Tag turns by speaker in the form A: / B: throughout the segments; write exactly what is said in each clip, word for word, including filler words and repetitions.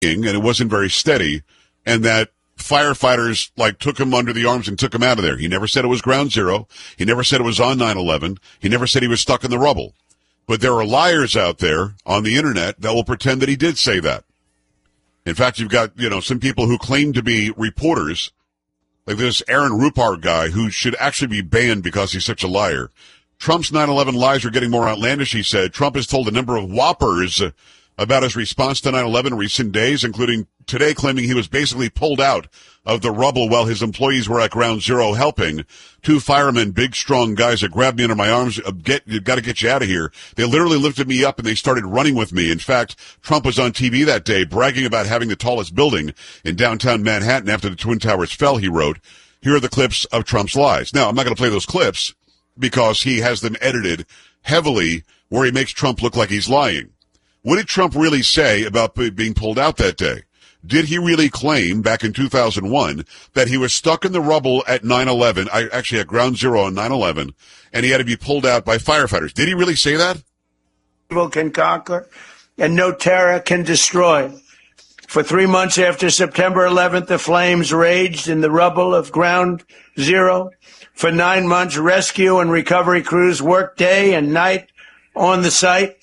A: and it wasn't very steady, and that firefighters like took him under the arms and took him out of there. He never said it was ground zero. He never said it was on nine eleven. He never said he was stuck in the rubble. But there are liars out there on the internet that will pretend that he did say that. In fact, you've got, you know, some people who claim to be reporters, like this Aaron Rupar guy who should actually be banned because he's such a liar. Trump's nine eleven lies are getting more outlandish, he said. Trump has told a number of whoppers about his response to nine eleven in recent days, including today claiming he was basically pulled out of the rubble while his employees were at ground zero helping. Two firemen, big, strong guys that grabbed me under my arms, get, you got to get you out of here. They literally lifted me up and they started running with me. In fact, Trump was on T V that day bragging about having the tallest building in downtown Manhattan after the Twin Towers fell, he wrote. Here are the clips of Trump's lies. Now, I'm not going to play those clips because he has them edited heavily where he makes Trump look like he's lying. What did Trump really say about being pulled out that day? Did he really claim back in two thousand one that he was stuck in the rubble at nine eleven, actually at ground zero on nine eleven, and he had to be pulled out by firefighters? Did he really say that?
B: Evil can conquer, and no terror can destroy. For three months after September eleventh, the flames raged in the rubble of ground zero. For nine months, rescue and recovery crews worked day and night on the site.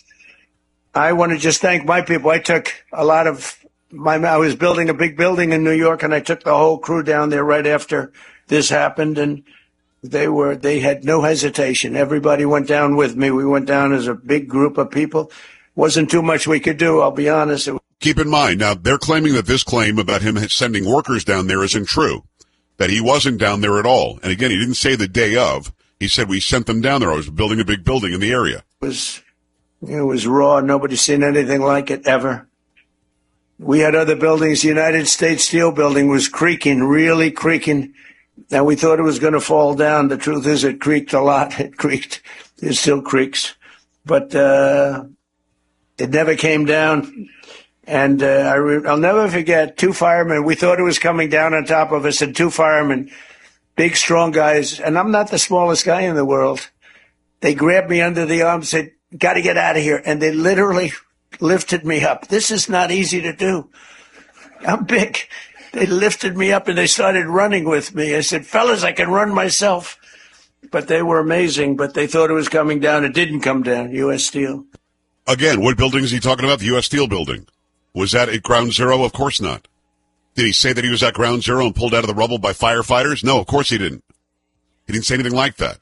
B: I want to just thank my people. I took a lot of my, I was building a big building in New York, and I took the whole crew down there right after this happened, and they were, they had no hesitation. Everybody went down with me. We went down as a big group of people. Wasn't too much we could do, I'll be honest. It
A: Keep in mind, now, they're claiming that this claim about him sending workers down there isn't true, that he wasn't down there at all. And again, he didn't say the day of. He said, we sent them down there. I was building a big building in the area.
B: It was, it was raw. Nobody's seen anything like it ever. We had other buildings. The United States Steel building was creaking, really creaking. And we thought it was going to fall down. The truth is it creaked a lot. It creaked. It still creaks. But uh, it never came down. And uh, I re- I'll never forget two firemen. We thought it was coming down on top of us, and two firemen, big, strong guys. And I'm not the smallest guy in the world. They grabbed me under the arm and said, got to get out of here. And they literally lifted me up. This is not easy to do. I'm big. They lifted me up and they started running with me. I said, fellas, I can run myself. But they were amazing, but they thought it was coming down. It didn't come down, U S Steel.
A: Again, what building is he talking about? The U S Steel building. Was that at ground zero? Of course not. Did he say that he was at ground zero and pulled out of the rubble by firefighters? No, of course he didn't. He didn't say anything like that.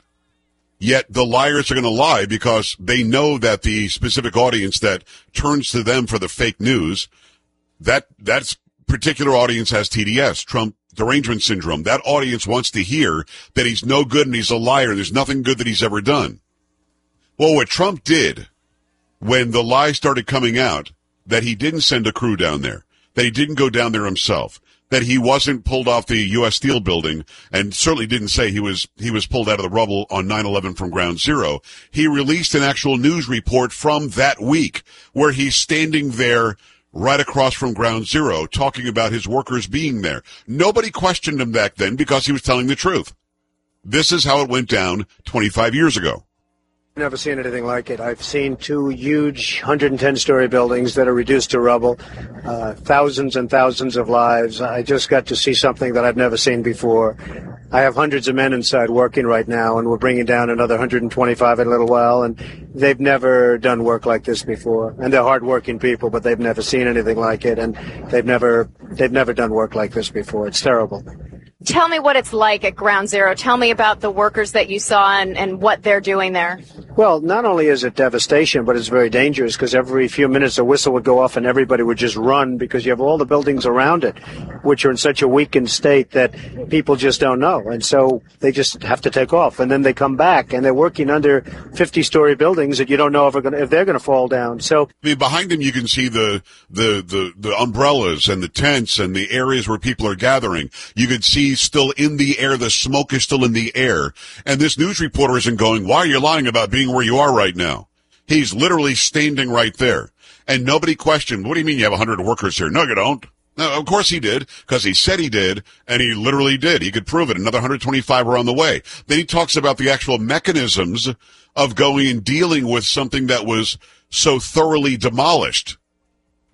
A: Yet the liars are going to lie because they know that the specific audience that turns to them for the fake news, that that particular audience has T D S, Trump derangement syndrome. That audience wants to hear that he's no good and he's a liar and there's nothing good that he's ever done. Well, what Trump did when the lies started coming out, that he didn't send a crew down there, that he didn't go down there himself, that he wasn't pulled off the U S Steel building, and certainly didn't say he was he was pulled out of the rubble on nine eleven from ground zero. He released an actual news report from that week where he's standing there right across from ground zero talking about his workers being there. Nobody questioned him back then because he was telling the truth. This is how it went down twenty-five years ago.
C: Never seen anything like it. I've seen two huge one hundred ten story buildings that are reduced to rubble, uh, thousands and thousands of lives. I just got to see something that I've never seen before. I have hundreds of men inside working right now, and we're bringing down another one hundred twenty-five in a little while, and they've never done work like this before. And they're hardworking people, but they've never seen anything like it, and they've never they've never done work like this before. It's terrible.
D: Tell me what it's like at Ground Zero. Tell me about the workers that you saw and, and what they're doing there.
C: Well, not only is it devastation, but it's very dangerous because every few minutes a whistle would go off and everybody would just run because you have all the buildings around it, which are in such a weakened state that people just don't know. And so they just have to take off. And then they come back and they're working under fifty-story buildings that you don't know if, gonna, if they're going to fall down. So
A: I mean, behind them you can see the, the, the, the umbrellas and the tents and the areas where people are gathering. You can see still in the air, the smoke is still in the air. And this news reporter isn't going, why are you lying about being where you are right now? He's literally standing right there. And nobody questioned, what do you mean you have one hundred workers here? No, you don't. No, of course he did, because he said he did, and he literally did. He could prove it. Another one hundred twenty-five are on the way. Then he talks about the actual mechanisms of going and dealing with something that was so thoroughly demolished.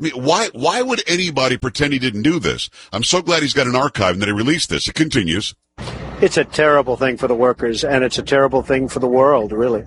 A: I mean, why, why would anybody pretend he didn't do this? I'm so glad he's got an archive and that he released this. It continues.
C: It's a terrible thing for the workers, and it's a terrible thing for the world, really.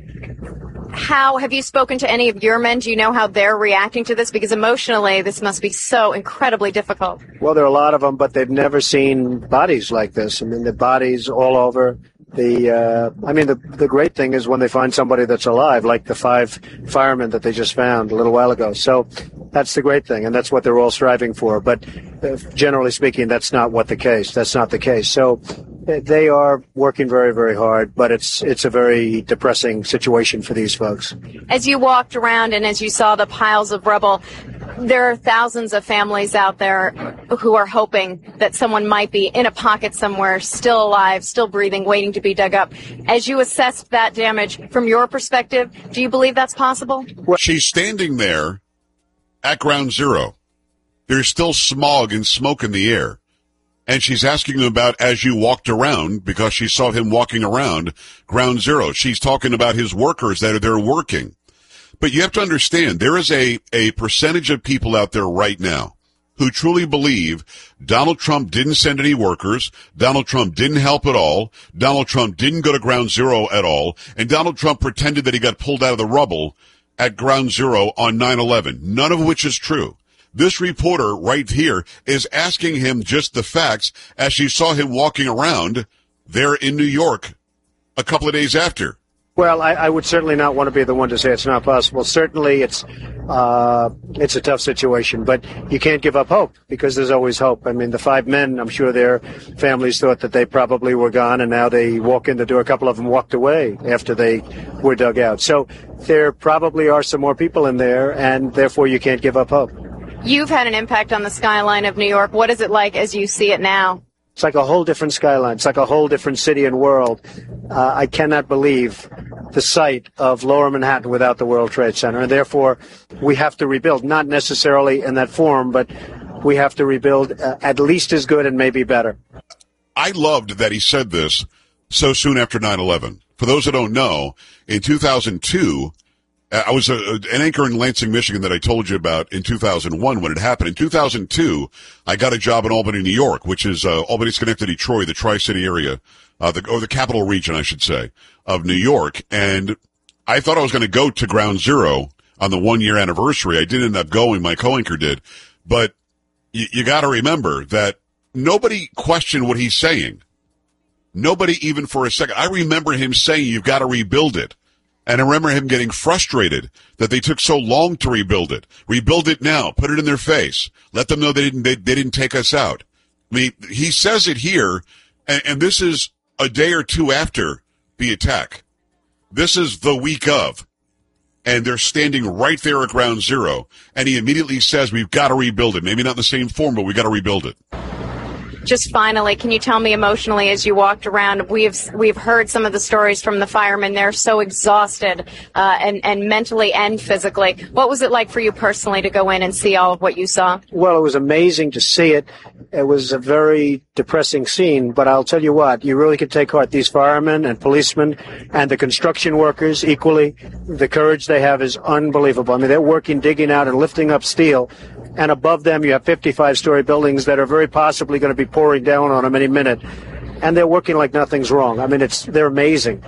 D: How have you spoken to any of your men? Do you know how they're reacting to this? Because emotionally, this must be so incredibly difficult.
C: Well, there are a lot of them, but they've never seen bodies like this. I mean, the bodies all over. The, uh, I mean, the, the great thing is when they find somebody that's alive, like the five firemen that they just found a little while ago. So that's the great thing, and that's what they're all striving for. But uh, generally speaking, that's not what the case. That's not the case. So they are working very, very hard, but it's it's a very depressing situation for these folks.
D: As you walked around and as you saw the piles of rubble, there are thousands of families out there who are hoping that someone might be in a pocket somewhere, still alive, still breathing, waiting to be dug up. As you assessed that damage from your perspective, do you believe that's possible?
A: She's standing there at ground zero. There's still smog and smoke in the air. And she's asking him about as you walked around, because she saw him walking around ground zero. She's talking about his workers that are there working. But you have to understand, there is a, a percentage of people out there right now who truly believe Donald Trump didn't send any workers, Donald Trump didn't help at all, Donald Trump didn't go to ground zero at all, and Donald Trump pretended that he got pulled out of the rubble at ground zero on nine eleven, none of which is true. This reporter right here is asking him just the facts as she saw him walking around there in New York a couple of days after.
C: Well, I, I would certainly not want to be the one to say it's not possible. Certainly it's uh, it's a tough situation, but you can't give up hope because there's always hope. I mean, the five men, I'm sure their families thought that they probably were gone, and now they walk in the door. A couple of them walked away after they were dug out. So there probably are some more people in there, and therefore you can't give up hope.
D: You've had an impact on the skyline of New York. What is it like as you see it now?
C: It's like a whole different skyline. It's like a whole different city and world. Uh, I cannot believe the sight of Lower Manhattan without the World Trade Center. And therefore, we have to rebuild, not necessarily in that form, but we have to rebuild uh, at least as good and maybe better.
A: I loved that he said this so soon after nine eleven. For those that don't know, in two thousand two, I was a, an anchor in Lansing, Michigan that I told you about in two thousand one when it happened. In two thousand two, I got a job in Albany, New York, which is uh, Albany, Schenectady, Troy, the Tri-City area, uh, the, or the capital region, I should say, of New York. And I thought I was going to go to Ground Zero on the one-year anniversary. I didn't end up going. My co-anchor did. But y- you got to remember that nobody questioned what he's saying. Nobody even for a second. I remember him saying, you've got to rebuild it. And I remember him getting frustrated that they took so long to rebuild it. Rebuild it now. Put it in their face. Let them know they didn't, they, they didn't take us out. I mean, he says it here, and, and this is a day or two after the attack. This is the week of. And they're standing right there at ground zero. And he immediately says, we've got to rebuild it. Maybe not in the same form, but we've got to rebuild it.
D: Just finally, can you tell me emotionally as you walked around, we've we've heard some of the stories from the firemen. They're so exhausted uh, and, and mentally and physically. What was it like for you personally to go in and see all of what you saw?
C: Well, it was amazing to see it. It was a very depressing scene, but I'll tell you what, you really could take heart. These firemen and policemen and the construction workers equally, the courage they have is unbelievable. I mean, they're working, digging out and lifting up steel. And above them, you have fifty-five story buildings that are very possibly going to be pouring down on them any minute. And they're working like nothing's wrong. I mean, it's they're amazing.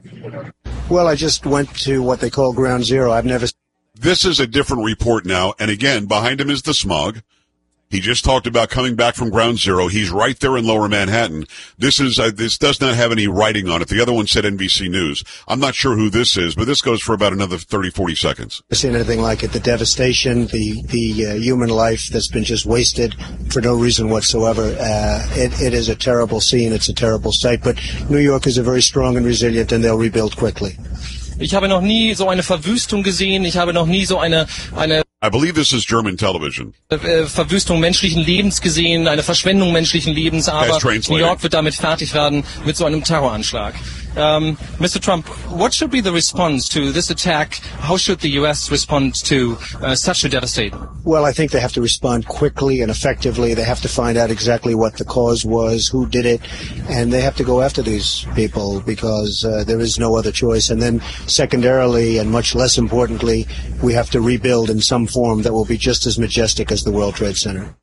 C: Well, I just went to what they call Ground Zero. I've never.
A: This is a different report now. And again, behind him is the smog. He just talked about coming back from Ground Zero. He's right there in Lower Manhattan. This is uh, this does not have any writing on it. The other one said N B C News. I'm not sure who this is, but this goes for about another thirty, forty seconds.
C: I've seen anything like it. The devastation, the the uh, human life that's been just wasted for no reason whatsoever. Uh, it, it is a terrible scene. It's a terrible sight. But New Yorkers are very strong and resilient, and they'll rebuild quickly.
E: Ich habe noch nie so eine Verwüstung gesehen. Ich habe noch nie so eine eine
A: I believe this is German television.
E: Äh, Verwüstung menschlichen Lebens gesehen, eine Verschwendung menschlichen Lebens, aber New York wird damit fertig werden mit so einem Terroranschlag. Um, Mister Trump, what should be the response to this attack? How should the U S respond to uh, such a devastation?
C: Well, I think they have to respond quickly and effectively. They have to find out exactly what the cause was, who did it, and they have to go after these people because uh, there is no other choice. And then secondarily, and much less importantly, we have to rebuild in some form that will be just as majestic as the World Trade Center.